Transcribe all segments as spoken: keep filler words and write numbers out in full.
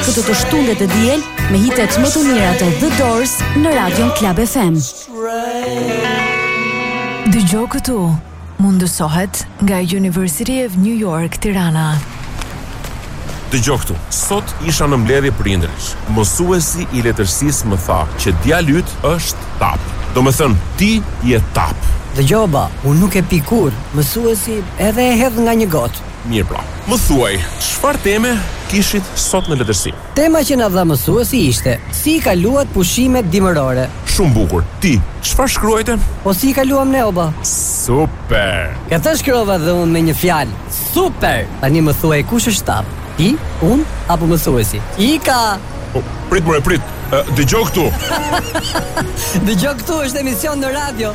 këtë të shtundet e diel me hitet më të mira të The Doors në Radion Club F M. Dëgjoj këtu. Mundësohet nga University of New York, Tirana. Dëgjoj këtu. Sot isha në mbledhje prindërish. Mësuesi i letërsisë më tha që djali yt është tap. Do me thënë, ti je tap. Dëgjoj ba, unë nuk e pi kur. Mësuesi edhe e hedh nga një gotë. Mirë pra. Më thuaj, çfarë teme kishit sot në letërsi? Tema që na dha mësuesi ishte si i kaluat pushimet dimërore. Shumë bukur. Ti, çfarë shkruajte? Po si i kaluam ne oba? Super. Këtë shkrova dhe unë me një fjalë. Super. Tani më thuaj kush është tap? Ti, unë apo mësuesi? Ika. Oh, prit more, prit. Uh, Dëgjoj këtu. Dëgjoj këtu është emision në radio.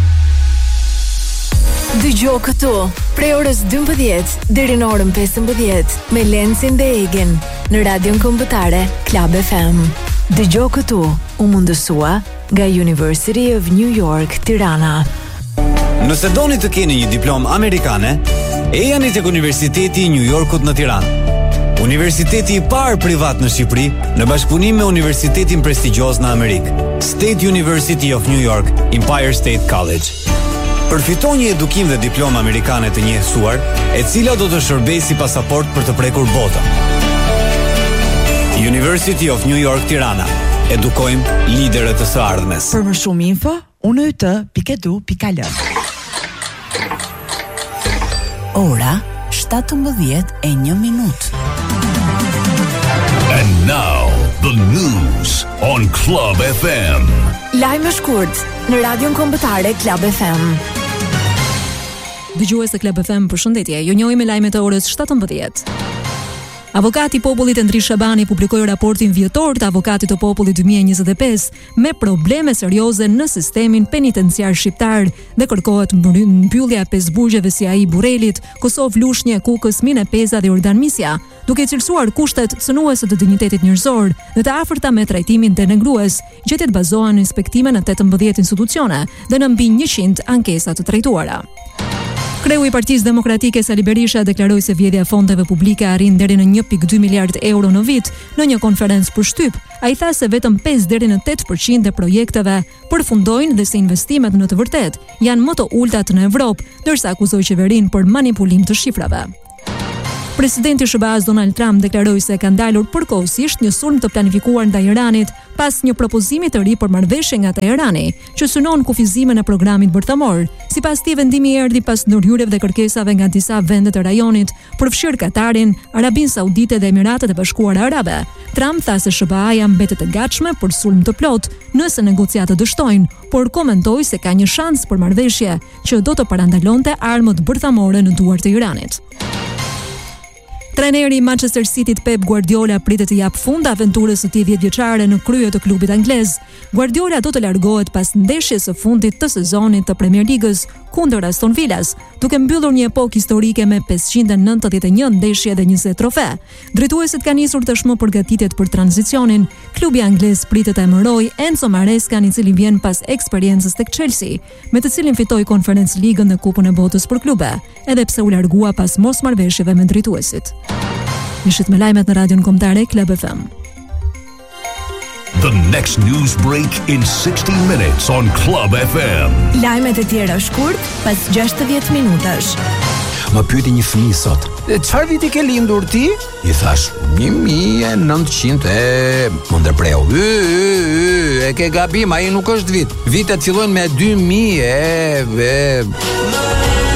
Dëgjoj këtu, prej orës dymbëdhjetë deri në orën pesëmbëdhjetë me Lencin dhe Egin në Radion Kombëtare Club F M. Dëgjoj këtu, u mundësua nga University of New York, Tirana. Nëse doni të keni një diplomë amerikane, ejani tek Universiteti i New Yorkut në Tiranë. Universiteti i parë privat në Shqipëri në bashkëpunim me universitetin prestigjioz në Amerikë, State University of New York, Empire State College. Përfiton një edukim dhe diplomë amerikane të njësuar, e cila do të shërbejë si pasaport për të prekur botën. University of New York, Tirana. Edukojmë liderët të së ardhmes. Për më shumë info, unë e të pikedu pikala. Ora shtatëmbëdhjetë e një minutë. And now, the news on Club F M. Lajme shkurt në Radion Kombëtare Club F M. Dëgjues të Club F M, përshëndetje. Ju njohim me lajmet e orës shtatëmbëdhjetë. Avokati i popullit Endri Shabani publikoi raportin vjetor të avokatit të popullit dy mijë e njëzet e pesë me probleme serioze në sistemin penitenciar shqiptar dhe kërkohet mbyllja e pesë burgjeve si ai Burrelit, Kosovë Lushnjë, Kukës, Mine Peza dhe Jordan Misja, duke cilësuar kushtet cënuese të dinjitetit njerëzor dhe të afërta me trajtimin denegrues. Gjetjet bazohen në inspektime në tetëmbëdhjetë institucione dhe në mbi njëqind ankesa të trajtuara. Kreu i Partisë Demokratike Sali Berisha deklaroi se vjedhja e fondeve publike arrin deri në një pikë dy miliard euro në vit në një konferencë për shtyp. Ai tha se vetëm pesë deri në tetë përqind e projekteve përfundojnë dhe se investimet në të vërtetë janë më të ultat në Evropë, ndërsa akuzoi qeverinë për manipulim të shifrave. Presidenti S B A-s Donald Trump deklaroi se ka ndalur përkohësisht një sulm të planifikuar ndaj Iranit pas një propozimi të ri për marrëveshje nga Teherani, që synon kufizimin e programit bërthamor. Sipas tij, vendimi erdhi pas ndërhyrjeve dhe kërkesave nga disa vende të rajonit, përfshirë Katarin, Arabinë Saudite dhe Emiratet e Bashkuara Arabe. Trump tha se S B A-ja mbetet e gatshme për sulm të plot nëse negociatat dështojnë, por komentoi se ka një shans për marrëveshje që do të parandalonte armët bërthamore në duart të Iranit. Trajneri i Manchester Cityt Pep Guardiola pritet të jap fund aventurës së tij dhjetëvjeçare në krye të klubit anglez. Guardiola do të largohet pas ndeshjes së fundit të sezonit të Premier Ligës kundër Aston Villas, duke mbyllur një epokë historike me pesëqind e nëntëdhjetë e një ndeshje dhe njëzet trofe. Drejtuesit kanë nisur tashmë përgatitjet për tranzicionin. Klubi anglez pritet të emërojë Enzo Marescan, i cili vjen pas eksperiencës tek Chelsea, me të cilin fitoi Conference League-ën dhe Kupën e Botës për klube, edhe pse u largua pas mosmarrëveshjeve me drejtuesit. Ishit me lajmet në Radion Kombëtare Club F M. The next news break in sixty minutes on Club F M. Lajmet e tjera shkurt pas gjashtëdhjetë minutash. Më pyeti një fëmijë sot: "Çfarë viti ke lindur ti?" I thash: një mijë e nëntëqind e më ndërpreu. Y, y, y, e ke gabim, ai nuk është vit. Vitet fillojnë me dy mijë e, e...